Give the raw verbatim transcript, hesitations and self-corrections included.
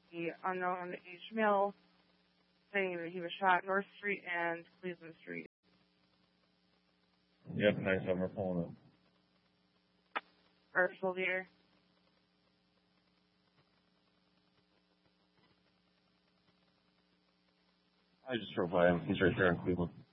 the unknown aged male saying that he was shot North Street and Cleveland Street. Yep, nice. I'm pulling it. Ursula Leader. I just drove by him. He's right there in Cleveland.